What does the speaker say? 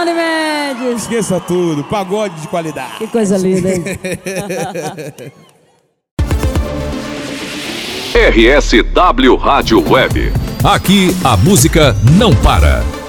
Johnny Mendes. Esqueça tudo, pagode de qualidade. Que coisa linda, hein? RSW Rádio Web. Aqui a música não para.